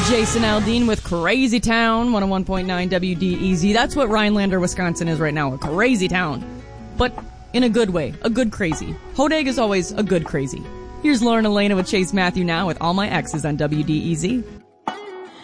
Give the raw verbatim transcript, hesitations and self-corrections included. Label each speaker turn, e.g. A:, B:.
A: Jason Aldean with Crazy Town, one oh one point nine W D E Z. That's what Rhinelander, Wisconsin is right now, a crazy town. But in a good way, a good crazy. Hodag is always a good crazy. Here's Lauren Elena with Chase Matthew now with All My Exes on W D E Z.